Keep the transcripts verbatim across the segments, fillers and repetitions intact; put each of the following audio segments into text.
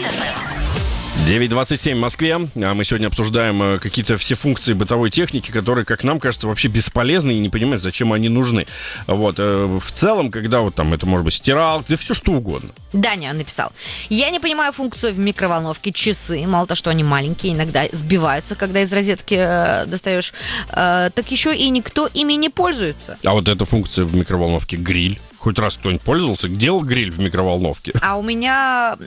эф эм. девять двадцать семь в Москве. А мы сегодня обсуждаем какие-то все функции бытовой техники, которые, как нам кажется, вообще бесполезны и не понимают, зачем они нужны. Вот. В целом, когда вот там, это может быть стиралка, да все что угодно. Даня написал. Я не понимаю функцию в микроволновке часы. Мало того, что они маленькие, иногда сбиваются, когда из розетки э, достаешь. Э, так еще и никто ими не пользуется. А вот эта функция в микроволновке гриль. Хоть раз кто-нибудь пользовался? Делал гриль в микроволновке? А у меня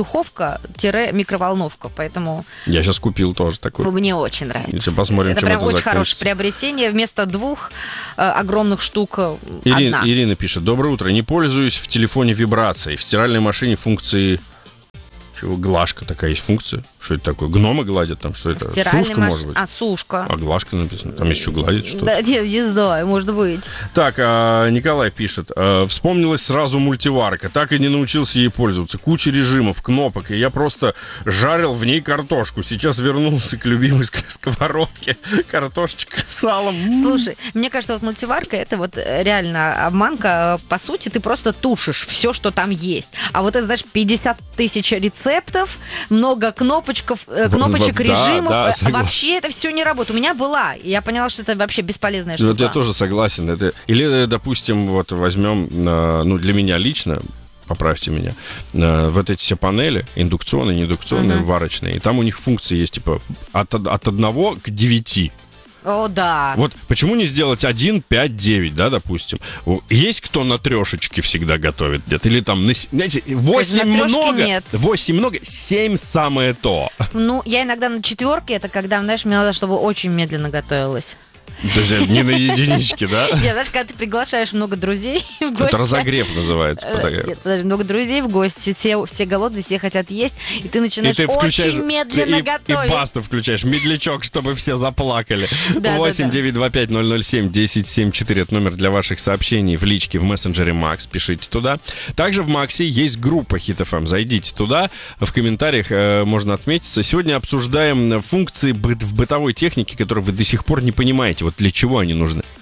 духовка-микроволновка, поэтому... Я сейчас купил тоже такой. Мне очень нравится. Сейчас посмотрим, это чем прям это очень закончится. хорошее приобретение. Вместо двух э, огромных штук Ирина, одна. Ирина пишет. Доброе утро. Не пользуюсь в телефоне вибрацией. В стиральной машине функции... Чего? Глажка такая есть функция. Что это такое? Гномы гладят там? Что это? Стиральная Сушка, маш... может быть? А, сушка. А глажка написано. Там есть еще гладить что-то. Да, не, не знаю, может быть. Так, а, Николай пишет. А, вспомнилась сразу мультиварка. Так и не научился ей пользоваться. Куча режимов, кнопок. И я просто жарил в ней картошку. Сейчас вернулся к любимой сковородке. Картошечка с салом. Слушай, мне кажется, вот мультиварка — это вот реально обманка. По сути, ты просто тушишь все, что там есть. А вот это, знаешь, пятьдесят тысяч рецептов, много кнопочков, э, кнопочек, Да, режимов. да, Э, вообще это все не работает. У меня была, и я поняла, что это вообще бесполезная штука. Вот я тоже согласен. Это... Или, допустим, вот возьмем, ну, для меня лично, поправьте меня, вот эти все панели, индукционные, неиндукционные, uh-huh. варочные, и там у них функции есть, типа, от, от одного к девяти. О, да. Вот почему не сделать один, пять, девять, да, допустим? Есть кто на трешечке всегда готовит где-то? Или там, на, знаете, восемь много, нет. восемь много, семь самое то. Ну, я иногда на четверке, это когда, знаешь, мне надо, чтобы очень медленно готовилось. То есть не на единичке, да? Я, знаешь, когда ты приглашаешь много друзей в гости... Это разогрев называется. Нет, подожди, много друзей в гости, все, все голодные, все хотят есть, и ты начинаешь и ты очень медленно и, готовить. И басту включаешь, медлячок, чтобы все заплакали. восемь девятьсот двадцать пять ноль ноль семь десять семьдесят четыре, это номер для ваших сообщений в личке в мессенджере Макс, пишите туда. Также в Максе есть группа Хит эф эм, зайдите туда, в комментариях э, можно отметиться. Сегодня обсуждаем функции быт, в бытовой технике, которые вы до сих пор не понимаете. Вот для чего они нужны?